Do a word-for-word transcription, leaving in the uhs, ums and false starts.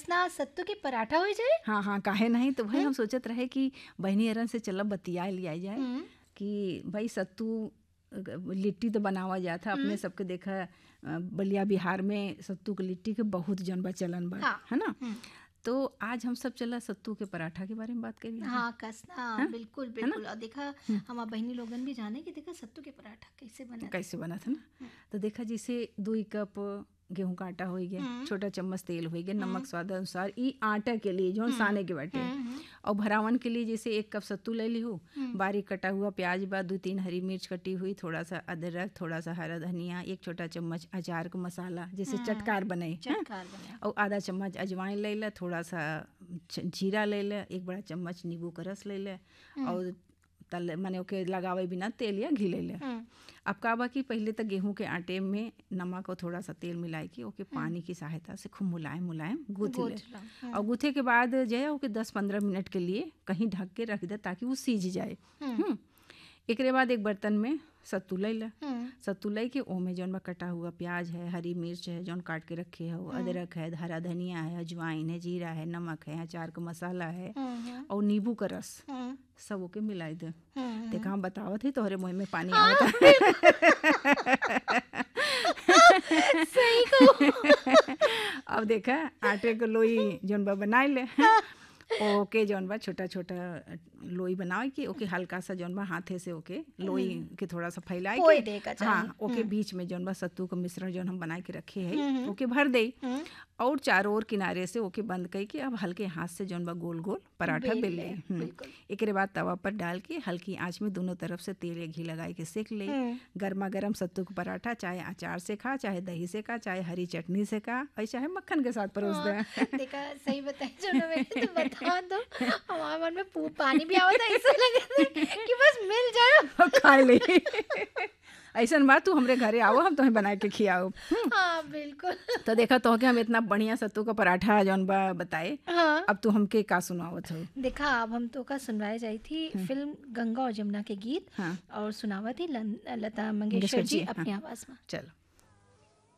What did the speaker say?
कसना सत्तू के पराठा हो जाए। हाँ हाँ, काहे नहीं। तो भाई हम सोचत रहे कि बहनी अरन से चला बतिया लिया जाए कि भाई सत्तू लिट्टी तो बनावा जाता अपने सबके देखा बलिया बिहार में सत्तू की लिट्टी के बहुत जन बा चलन बा, हाँ। है ना। तो आज हम सब चला सत्तू के पराठा के बारे में बात करेंगे। हाँ कसना, हाँ? बिल्कुल बिल्कुल। और देखा हमारा बहनी लोगन भी जाने कि देखा सत्तू के पराठा कैसे बना कैसे बना था ना। तो देखा जैसे दो कप गेहूं का आटा हो गया, छोटा चम्मच तेल हो गया, नमक स्वाद अनुसार। ई आटा के लिए जो साने के बाटे, और भरावन के लिए जैसे एक कप सत्तू ले ली हूँ, बारीक कटा हुआ प्याज बा, दो तीन हरी मिर्च कटी हुई, थोड़ा सा अदरक, थोड़ा सा हरा धनिया, एक छोटा चम्मच अचार का मसाला जैसे चटकार बने, और आधा चम्मच अजवाइन ले ला, थोड़ा सा जीरा ले ला, एक बड़ा चम्मच नींबू का रस ले ला, और तल माने ओके लगावे बिना तेल या घी ले ले। अब का बा कि पहले तक गेहूं के आटे में नमक और थोड़ा सा तेल मिलाए के ओके पानी की सहायता से खूब मुलायम मुलायम गूँथ ले, और गूँथे के बाद जो है ओके दस पंद्रह मिनट के लिए कहीं ढक के रख दे ताकि वो सीज जाए। एक बाद एक बर्तन में सत्तू ले ला, सत्तू ले के ओमे जौन बा कटा हुआ प्याज है, हरी मिर्च है जौन काट के रखे है, अदरक है, हरा धनिया है, अजवाइन है, जीरा है, नमक है, अचार का मसाला है, और नींबू का रस सब ओके मिलाई दे। देखा हम बतावत ही तोहरे मुँह में पानी आवता। सही को। अब देखा आटे को लोई जौन बा बनाए ले, ओके जौन बा छोटा छोटा लोई बनाए कि ओके हल्का सा जौन बा हाथे से ओके लोई के थोड़ा सा फैलाए के, हाँ ओके बीच में जौन बा सत्तू का मिश्रण जौन हम बनाए के रखे है ओके भर दे, और चारों ओर किनारे से ओके बंद कई के अब हल्के हाथ से जौन बा गोल गोल पराठा बेल ले। एक बाद तवा पर डाल के हल्की आंच में दोनों तरफ से तेल या घी लगाए के सेक ले। गर्मा गर्म सत्तू का पराठा चाहे अचार से खा, चाहे दही से खा, चाहे हरी चटनी से खा, और चाहे मक्खन के साथ परोस दे। देखा सही बताई जो ना मैंने तो बता दो, हमारे मन में पानी भी आवता, ऐसा लगा कि बस मिल जाए खा ले। ऐसा बात तू हमरे घरे आओ, हम तुम्हें बना के खियाओ। हाँ बिल्कुल। तो देखा तो कि हम इतना बढ़िया सत्तू का पराठा जौन बा बताए, हाँ। अब तू हमके का सुनावत हो। देखा अब हम तो का सुनवाए जाई थी फिल्म गंगा और जमुना के गीत, हाँ। और सुनावत थी लता मंगेशकर जी अपनी आवाज में। चलो।